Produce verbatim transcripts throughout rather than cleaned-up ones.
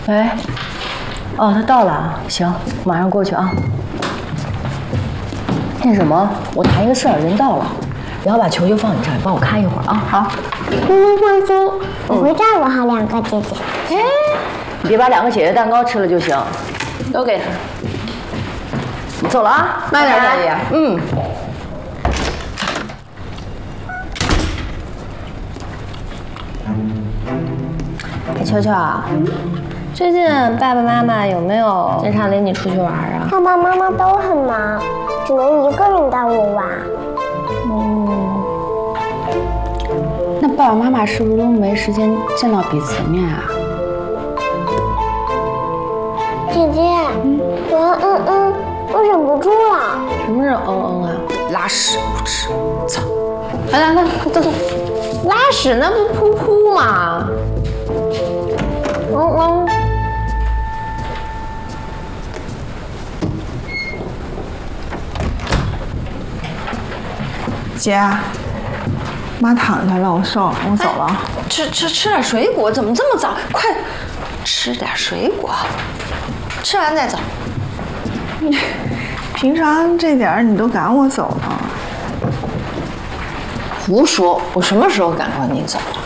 喂，哦，他到了，行，马上过去啊。那什么，我谈一个事儿，人到了，然后把球就放你这儿，帮我看一会儿啊。好。 妈妈放心，我会照顾好两个姐姐。 哎，你别把两个姐姐蛋糕吃了就行，都给他。我走了啊，慢点，大爷。嗯。 秋秋啊，最近爸爸妈妈有没有经常领你出去玩啊？ 爸爸妈妈都很忙，只能一个人带我玩。 哦，那爸爸妈妈是不是都没时间见到彼此面啊？ 姐姐，嗯、我要嗯嗯，我忍不住了。 什么是嗯嗯啊？拉屎不吃，走，来来来，走走。拉屎那不噗噗吗？ 嗯嗯， 姐，妈躺下了，我瘦了，我走了。哎、 吃吃吃点水果，怎么这么早？快吃点水果，吃完再走。 你平常这点儿你都赶我走了？ 胡说！我什么时候赶过你走了？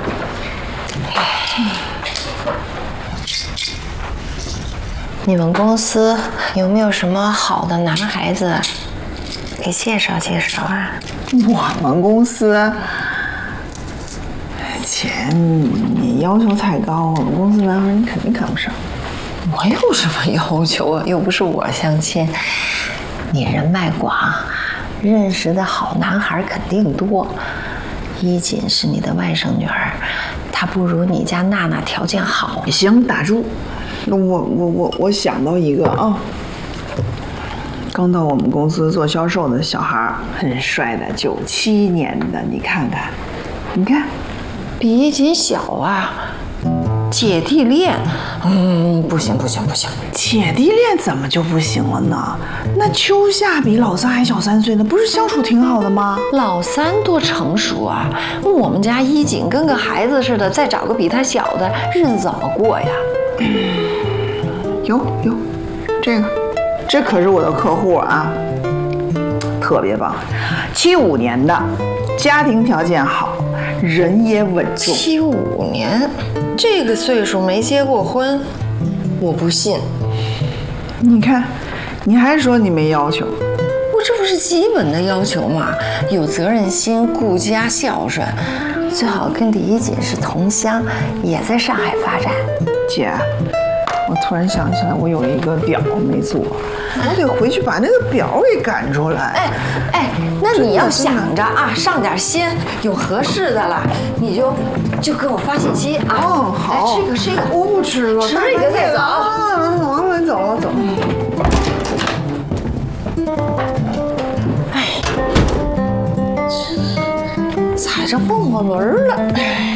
你们公司有没有什么好的男孩子给介绍介绍啊？ 我们公司，姐，你要求太高，我们公司男孩你肯定看不上。 我有什么要求啊？又不是我相亲，你人脉广，认识的好男孩肯定多。依锦是你的外甥女儿，她不如你家娜娜条件好。 行，打住。 我我我我想到一个啊，刚到我们公司做销售的小孩，很帅的，九七年的，你看看，你看， 比依锦小啊，姐弟恋，嗯，不行不行不行， 姐弟恋怎么就不行了呢？那秋夏比老三还小三岁呢，不是相处挺好的吗？ 老三多成熟啊，我们家依锦跟个孩子似的，再找个比他小的，日子怎么过呀？ 有有，这个，这可是我的客户啊，特别棒，七五年的，家庭条件好，人也稳重。 七五年，这个岁数没结过婚，我不信。 你看，你还说你没要求， 我这不是基本的要求吗？有责任心，顾家孝顺，最好跟李依锦是同乡，也在上海发展。 姐。 我突然想起来，我有一个表没做，我得回去把那个表给赶出来。 哎哎，那你要想着啊，上点心，有合适的了，你就就给我发信息啊。 哦，好， 来吃一个，吃一个。 我不吃了， 吃一个再走。 啊，我们走了，走了。 哎，踩着凤凰轮了。